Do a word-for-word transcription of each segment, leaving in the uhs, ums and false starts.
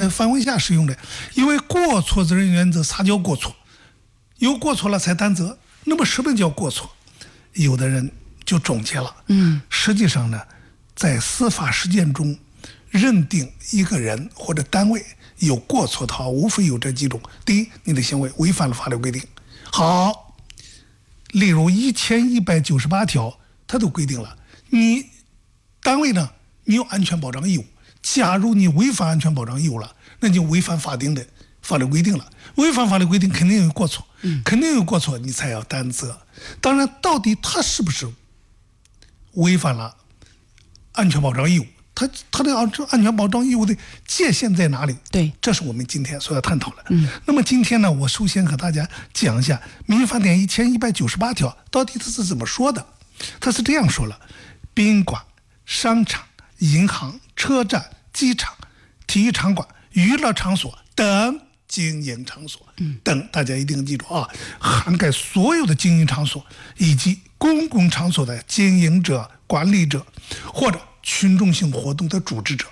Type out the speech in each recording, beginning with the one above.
在范围下适用的，因为过错责任原则啥叫过错？有过错了才担责，那么什么叫过错？有的人就总结了，嗯，实际上呢，在司法实践中，认定一个人或者单位有过错的话，无非有这几种：第一，你的行为违反了法律规定。好，例如一千一百九十八条，它都规定了，你单位呢，你有安全保障义务。假如你违反安全保障义务了，那就违反法定的法律规定了。违反法律规定肯定有过错，嗯、肯定有过错，你才要担责。当然，到底他是不是违反了安全保障义务？他他的安全保障义务的界限在哪里？ 对， 这是我们今天所要探讨的。嗯，那么今天呢，我首先和大家讲一下《民法典》一千一百九十八条到底它是怎么说的。它是这样说了：宾馆、商场、银行、车站、机场、体育场馆、娱乐场所等经营场所，嗯，等大家一定记住啊，涵盖所有的经营场所以及公共场所的经营者、管理者或者群众性活动的组织者，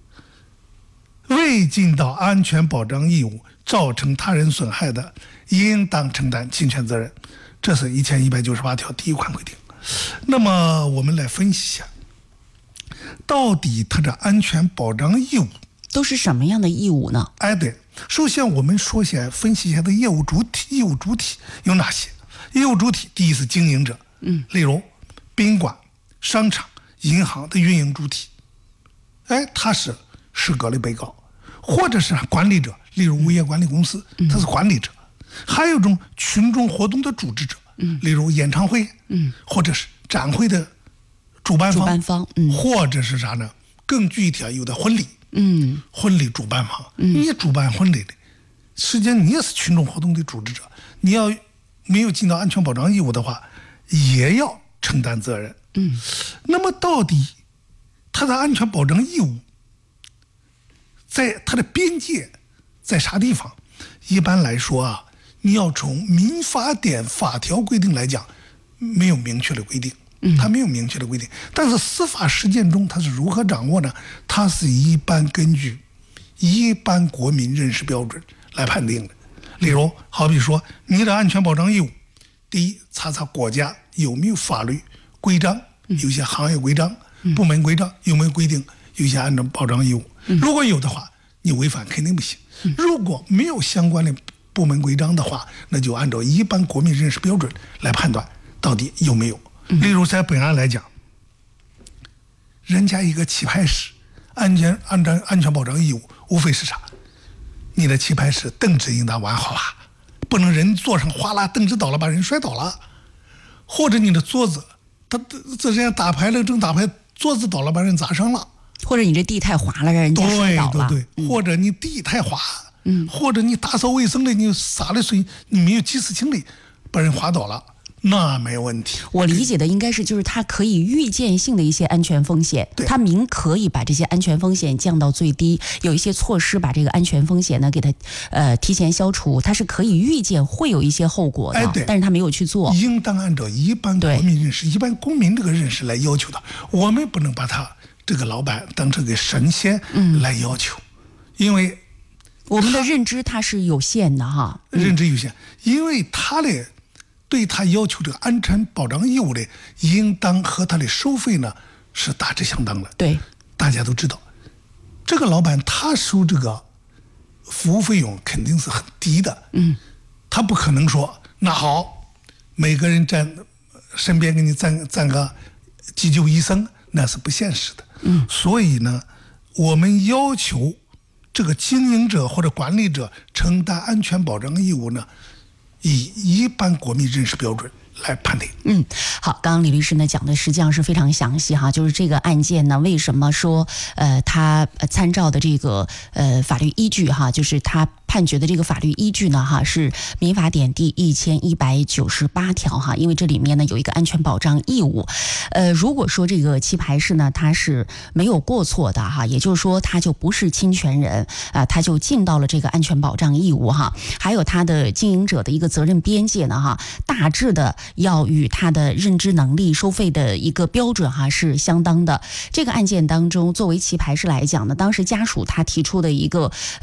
未尽到安全保障义务，造成他人损害的，应当承担侵权责任。这是一千一百九十八条第一款规定。那么我们来分析一下，到底它的安全保障义务都是什么样的义务呢？ 哎，对，首先我们说一下，分析一下的业务主体，业务主体有哪些？业务主体，第一是经营者，嗯，例如宾馆、商场、银行的运营主体，哎，他是适格的被告，或者是管理者，例如物业管理公司，他是管理者。还有一种群众活动的组织者，嗯，例如演唱会，嗯，或者是展会的主办方， 主办方，嗯， 或者是啥呢？更具体啊，有的婚礼， 嗯， 婚礼主办方，嗯，你主办婚礼的，实际上你也是群众活动的组织者，你要没有尽到安全保障义务的话，也要承担责任。嗯，那么到底它的安全保障义务在它的边界在啥地方？一般来说啊，你要从民法典法条规定来讲，没有明确的规定，它没有明确的规定。但是司法实践中它是如何掌握呢？它是一般根据一般国民认识标准来判定的。例如，好比说你的安全保障义务，第一，查查国家有没有法律规章，有些行业规章、部门规章有没有规定有些安全保障义务。如果有的话，你违反肯定不行。如果没有相关的部门规章的话，那就按照一般国民认识标准来判断到底有没有。例如在本案来讲，人家一个棋牌室安全安全安全保障义务无非是啥？你的棋牌室凳子应当完好了，不能人坐上哗啦凳子倒了把人摔倒了，或者你的桌子他这人家打牌了正打牌桌子倒了把人砸伤了， 或者你这地太滑了让人家摔倒了， 对对对，嗯、或者你地太滑，嗯，或者你打扫卫生的你洒了水你没有及时清理把人滑倒了，那没问题。 我理解的应该是就是它可以预见性的一些安全风险，它明可以把这些安全风险降到最低，有一些措施把这个安全风险呢给它呃提前消除，它是可以预见会有一些后果的，哎、但是它没有去做。 应当按照一般国民认识、一般公民这个认识来要求的，我们不能把他这个老板当成个神仙来要求，嗯、因为我们的认知它是有限的哈， 认知有限，因为他的。对他要求这个安全保障义务的，应当和他的收费呢是大致相当的。 对， 大家都知道，这个老板他收这个服务费用肯定是很低的。嗯，他不可能说那好，每个人站身边给你站站个急救医生，那是不现实的。嗯，所以呢，我们要求这个经营者或者管理者承担安全保障义务呢，以一般国民认识标准来判定。 嗯，好，刚刚李律师呢讲的实际上是非常详细哈，就是这个案件呢，为什么说呃他参照的这个呃法律依据哈，就是他判决的这个法律依据呢哈是民法典第一千一百九十八条哈，因为这里面呢有一个安全保障义务，呃如果说这个棋牌室呢它是没有过错的哈，也就是说他就不是侵权人啊、呃，他就尽到了这个安全保障义务哈，还有他的经营者的一个责任边界呢哈，大致的要与他的认知能力、收费的一个标准哈是相当的。这个案件当中，作为棋牌室来讲呢，当时家属他提出的一个